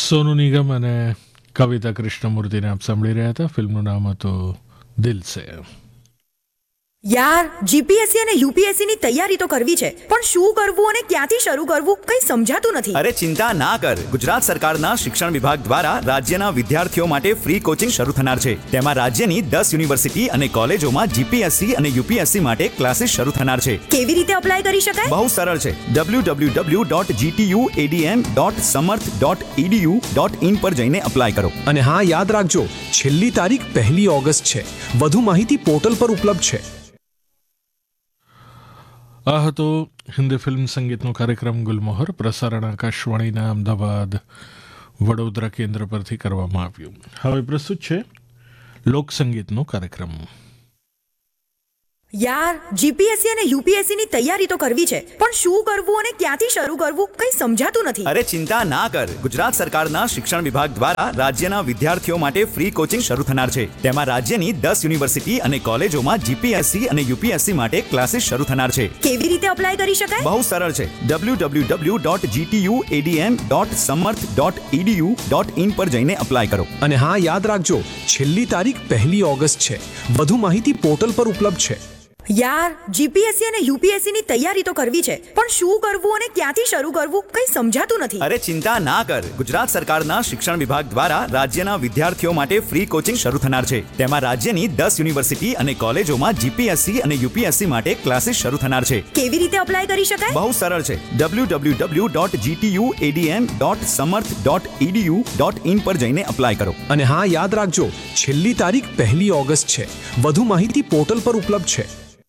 સોનુ નિગમ અને કવિતા કૃષ્ણમૂર્તિને આપ સાંભળી રહ્યા હતા. ફિલ્મનું નામ હતું દિલ સે. યાર, જીપીએસસી અને યુપીએસસી ની તૈયારી તો કરવી છે, પણ શું કરવું અને ક્યાંથી શરૂ કરવું કંઈ સમજાતું નથી. અરે ચિંતા ના કર. ગુજરાત સરકારના શિક્ષણ વિભાગ દ્વારા રાજ્યના વિદ્યાર્થીઓ માટે ફ્રી કોચિંગ શરૂ થનાર છે. તેમાં રાજ્યની 10 યુનિવર્સિટી અને કોલેજોમાં જીપીએસસી અને યુપીએસસી માટે ક્લાસીસ શરૂ થનાર છે. કેવી રીતે અપ્લાય કરી શકાય? બહુ સરળ છે. www.gtuadm.samarth.edu.in પર જઈને અપ્લાય કરો. અને હા, યાદ રાખજો, છેલ્લી તારીખ 1 ઓગસ્ટ છે. વધુ માહિતી પોર્ટલ પર ઉપલબ્ધ છે. આ હતો હિન્દી ફિલ્મ સંગીતનો કાર્યક્રમ ગુલમોહર. પ્રસારણ આકાશવાણીના અમદાવાદ વડોદરા કેન્દ્ર પરથી કરવામાં આવ્યું. હવે પ્રસ્તુત છે લોકસંગીતનો કાર્યક્રમ. યાર, જીપીએસસી અને યુપીએસસી ની તૈયારી તો કરવી છે, પણ શું કરવું અને ક્યાંથી શરૂ કરવું કંઈ સમજાતું નથી. અરે ચિંતા ના કર. ગુજરાત સરકારના શિક્ષણ વિભાગ દ્વારા રાજ્યના વિદ્યાર્થીઓ માટે ફ્રી કોચિંગ શરૂ થનાર છે. તેમાં રાજ્યની 10 યુનિવર્સિટી અને કોલેજોમાં જીપીએસસી અને યુપીએસસી માટે ક્લાસીસ શરૂ થનાર છે. કેવી રીતે અપ્લાય કરી શકાય? બહુ સરળ છે. www.gtuadm.samarth.edu.in પર જઈને અપ્લાય કરો. અને હા, યાદ રાખજો, છેલ્લી તારીખ 1 ઓગસ્ટ છે. વધુ માહિતી પોર્ટલ પર ઉપલબ્ધ છે. યાર, જીપીએસસી અને યુપીએસસી ની તૈયારી તો કરવી છે, પણ શું કરવું અને ક્યાંથી શરૂ કરવું કંઈ સમજાતું નથી. અરે ચિંતા ના કર. ગુજરાત સરકારના શિક્ષણ વિભાગ દ્વારા રાજ્યના વિદ્યાર્થીઓ માટે ફ્રી કોચિંગ શરૂ થનાર છે. તેમાં રાજ્યની 10 યુનિવર્સિટી અને કોલેજોમાં જીપીએસસી અને યુપીએસસી માટે ક્લાસીસ શરૂ થનાર છે. કેવી રીતે અપ્લાય કરી શકાય? બહુ સરળ છે. www.gtuadm.samarth.edu.in પર જઈને અપ્લાય કરો. અને હા, યાદ રાખજો, છેલ્લી તારીખ 1 ઓગસ્ટ છે. વધુ માહિતી પોર્ટલ પર ઉપલબ્ધ છે.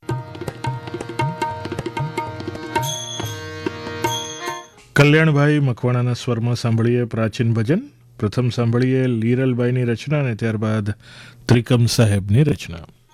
કલ્યાણભાઈ મકવાણાના સ્વરમાં સાંભળીએ પ્રાચીન ભજન. પ્રથમ સાંભળીએ લીરલબાઈની રચના અને ત્યારબાદ ત્રિકમ સાહેબની રચના.